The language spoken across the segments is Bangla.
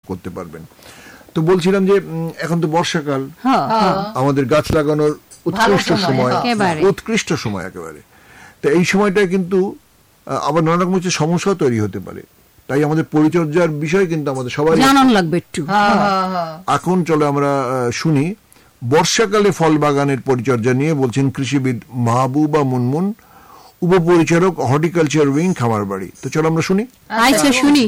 করতে পারবেন। তো বলছিলাম যে এখন তো বর্ষাকাল, আমাদের গাছ লাগানোর উৎকৃষ্ট সময় একেবারে। তো এই সময়টা কিন্তু আবার নানা রকম সমস্যা তৈরি হতে পারে, তাই আমাদের পরিচর্যার বিষয় কিন্তু আমাদের সবাই জানানো লাগবে একটু। এখন চলো আমরা শুনি বর্ষাকালে ফল বাগানের পরিচর্যা নিয়ে বলছেন কৃষিবিদ মাহবুবা মুনমুন, উপপরিচারক হর্টিকালচার উইং খামারবাড়ি। তো চলো আমরা শুনি। আচ্ছা শুনি।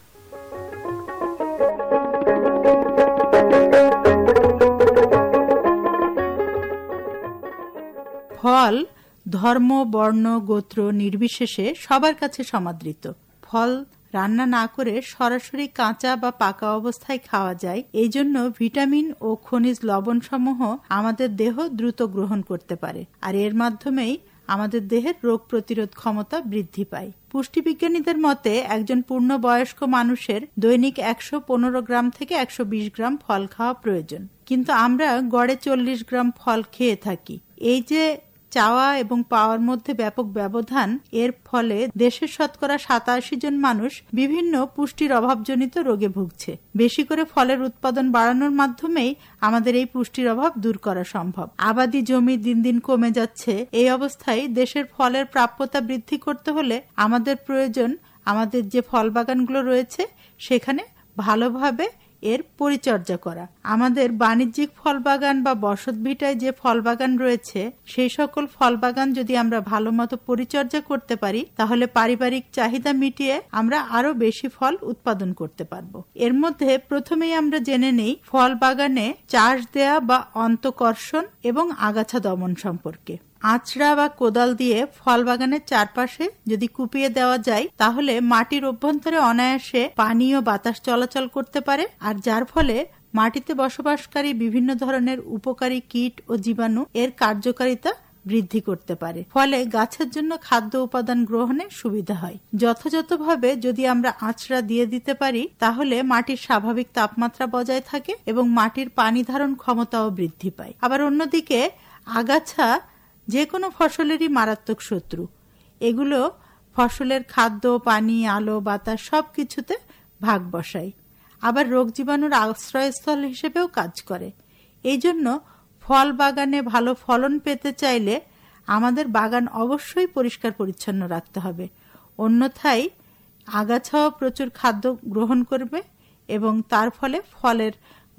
ফল ধর্ম, বর্ণ, গোত্র নির্বিশেষে সবার কাছে সমাদৃত। ফল রান্না না করে সরাসরি কাঁচা বা পাকা অবস্থায় খাওয়া যায়। এই জন্য ভিটামিন ও খনিজ লবণ সমূহ আমাদের দেহ দ্রুত গ্রহণ করতে পারে, আর এর মাধ্যমেই আমাদের দেহের রোগ প্রতিরোধ ক্ষমতা বৃদ্ধি পায়। পুষ্টিবিজ্ঞানীদের মতে একজন পূর্ণবয়স্ক মানুষের দৈনিক 115 গ্রাম থেকে 120 গ্রাম ফল খাওয়া প্রয়োজন, কিন্তু আমরা গড়ে 40 গ্রাম ফল খেয়ে থাকি। এই যে চাওয়া এবং পাওয়ার মধ্যে ব্যাপক ব্যবধান, এর ফলে দেশের শতকরা 87 জন মানুষ বিভিন্ন পুষ্টির অভাবজনিত রোগে ভুগছে। বেশি করে ফলের উৎপাদন বাড়ানোর মাধ্যমেই আমাদের এই পুষ্টির অভাব দূর করা সম্ভব। আবাদি জমি দিন দিন কমে যাচ্ছে। এই অবস্থায় দেশের ফলের প্রাপ্যতা বৃদ্ধি করতে হলে আমাদের প্রয়োজন আমাদের যে ফল বাগানগুলো রয়েছে সেখানে ভালোভাবে এর পরিচর্যা করা। আমাদের বাণিজ্যিক ফল বাগান বা বসতভিটায় যে ফল বাগান রয়েছে সেই সকল ফল বাগান যদি আমরা ভালো মতো পরিচর্যা করতে পারি তাহলে পারিবারিক চাহিদা মিটিয়ে আমরা আরো বেশি ফল উৎপাদন করতে পারবো। এর মধ্যে প্রথমেই আমরা জেনে নেই ফল বাগানে চাষ দেয়া বা অন্তকর্ষণ এবং আগাছা দমন সম্পর্কে। আঁচড়া বা কোদাল দিয়ে ফল বাগানের চারপাশে যদি কুপিয়ে দেওয়া যায় তাহলে মাটির অভ্যন্তরে অনায়াসে পানি ও বাতাস চলাচল করতে পারে, আর যার ফলে মাটিতে বসবাসকারী বিভিন্ন ধরনের উপকারী কীট ও জীবাণু এর কার্যকারিতা বৃদ্ধি করতে পারে। ফলে গাছের জন্য খাদ্য উপাদান গ্রহণে সুবিধা হয়। যথাযথভাবে যদি আমরা আঁচড়া দিয়ে দিতে পারি তাহলে মাটির স্বাভাবিক তাপমাত্রা বজায় থাকে এবং মাটির পানি ধারণ ক্ষমতাও বৃদ্ধি পায়। আবার অন্যদিকে আগাছা যে কোনো ফসলেরই মারাত্মক শত্রু। এগুলো ফসলের খাদ্য, পানি, আলো, বাতাস সবকিছুতে ভাগ বসায়, আবার রোগ জীবাণুর আশ্রয়স্থল হিসেবেও কাজ করে। এই জন্য ফল বাগানে ভালো ফলন পেতে চাইলে আমাদের বাগান অবশ্যই পরিষ্কার পরিচ্ছন্ন রাখতে হবে, অন্যথায় আগাছাও প্রচুর খাদ্য গ্রহণ করবে এবং তার ফলে ফলের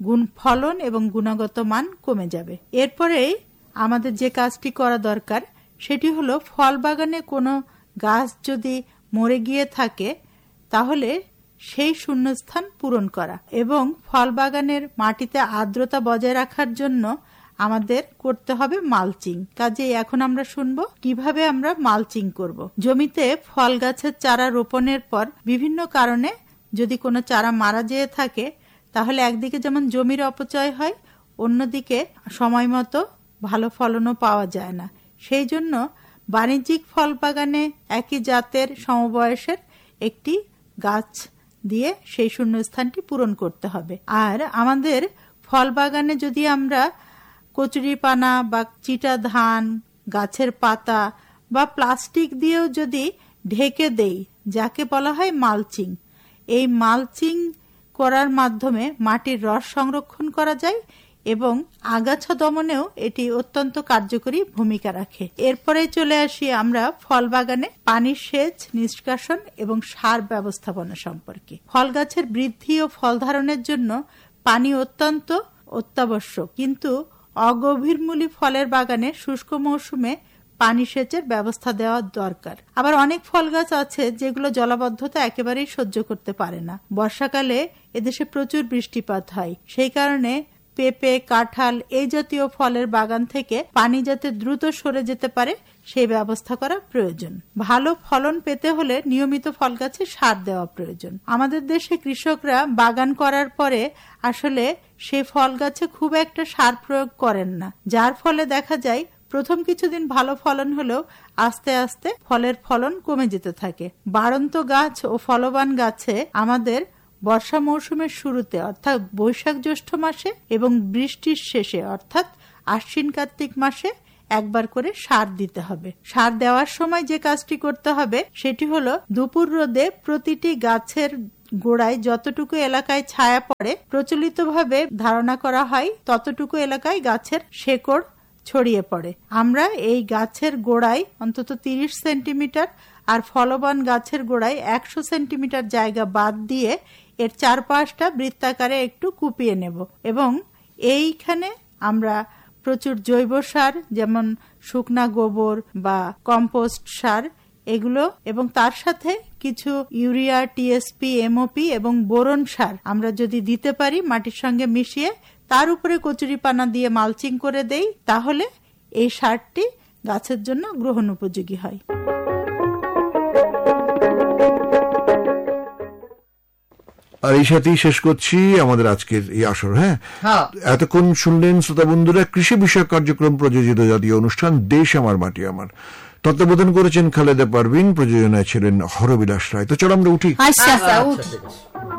ফলন এবং গুণগত মান কমে যাবে। এরপরেই আমাদের যে কাজটি করা দরকার সেটি হলো ফল বাগানে কোনো গাছ যদি মরে গিয়ে থাকে তাহলে সেই শূন্যস্থান পূরণ করা এবং ফল বাগানের মাটিতে আর্দ্রতা বজায় রাখার জন্য আমাদের করতে হবে মালচিং। কাজেই এখন আমরা শুনবো কিভাবে আমরা মালচিং করব। জমিতে ফল গাছের চারা রোপণের পর বিভিন্ন কারণে যদি কোনো চারা মারা যেয়ে থাকে তাহলে একদিকে যেমন জমির অপচয় হয়, অন্যদিকে সময় মতো ভালো ফলনও পাওয়া যায় না। সেই জন্য বাণিজ্যিক ফল বাগানে একই জাতের সমবয়সের একটি গাছ দিয়ে সেই শূন্যস্থানটি পূরণ করতে হবে। আর আমাদের ফল বাগানে যদি আমরা কচুরিপানা বা চিটা ধান, গাছের পাতা বা প্লাস্টিক দিয়েও যদি ঢেকে দেই, যাকে বলা হয় মালচিং, এই মালচিং করার মাধ্যমে মাটির রস সংরক্ষণ করা যায় এবং আগাছা দমনেও এটি অত্যন্ত কার্যকরী ভূমিকা রাখে। এরপরে চলে আসি আমরা ফল বাগানে পানির সেচ, নিষ্কাশন এবং সার ব্যবস্থাপনা সম্পর্কে। ফল গাছের বৃদ্ধি ও ফল ধারণের জন্য পানি অত্যন্ত অত্যাবশ্যক, কিন্তু অগভীরমূলী ফলের বাগানে শুষ্ক মৌসুমে পানি সেচের ব্যবস্থা দেওয়া দরকার। আবার অনেক ফল গাছ আছে যেগুলো জলাবদ্ধতা একেবারেই সহ্য করতে পারে না। বর্ষাকালে এদেশে প্রচুর বৃষ্টিপাত হয়, সেই কারণে পেঁপে, কাঁঠাল এই জাতীয় ফলের বাগান থেকে পানি যাতে দ্রুত সরে যেতে পারে সেই ব্যবস্থা করা প্রয়োজন। ভালো ফলন পেতে হলে নিয়মিত ফল গাছে সার দেওয়া প্রয়োজন। আমাদের দেশে কৃষকরা বাগান করার পরে আসলে সেই ফল গাছে খুব একটা সার প্রয়োগ করেন না, যার ফলে দেখা যায় প্রথম কিছুদিন ভালো ফলন হলেও আস্তে আস্তে ফলের ফলন কমে যেতে থাকে। বাড়ন্ত গাছ ও ফলবান গাছে আমাদের বর্ষা মৌসুমের শুরুতে অর্থাৎ বৈশাখ জ্যৈষ্ঠ মাসে এবং বৃষ্টির শেষে অর্থাৎ আশ্বিন কার্তিক মাসে একবার করে সার দিতে হবে। সার দেওয়ার সময় যে কাজটি করতে হবে সেটি হলো দুপুর রোদে প্রতিটি গাছের গোড়ায় যতটুকু এলাকায় ছায়া পড়ে প্রচলিতভাবে ধারণা করা হয় ততটুকু এলাকায় গাছের শেকড় ছড়িয়ে পড়ে। আমরা এই গাছের গোড়ায় অন্তত 30 সেন্টিমিটার আর ফলবান গাছের গোড়ায় 100 সেন্টিমিটার জায়গা বাদ দিয়ে এর চারপাশটা বৃত্তাকারে একটু কুপিয়ে নেব এবং এইখানে আমরা প্রচুর জৈব সার যেমন শুকনা গোবর বা কম্পোস্ট সার এগুলো এবং তার সাথে কিছু ইউরিয়া, টিএসপি, এমওপি এবং বোরন সার আমরা যদি দিতে পারি মাটির সঙ্গে মিশিয়ে তার উপরে কচুরিপানা দিয়ে মালচিং করে দেই, তাহলে এই সারটি গাছের জন্য গ্রহণ উপযোগী হয়। আর এই সাথেই শেষ করছি আমাদের আজকের এই আসর। এতক্ষণ শুনলেন শ্রোতা বন্ধুরা কৃষি বিষয়ক কার্যক্রম প্রযোজিত জাতীয় অনুষ্ঠান দেশ আমার মাটি আমার। তত্ত্বাবধান করেছেন খালেদা পারভিন, প্রযোজনায় ছিলেন হরবিলাস রায়। তো চলো আমরা উঠি। আচ্ছা।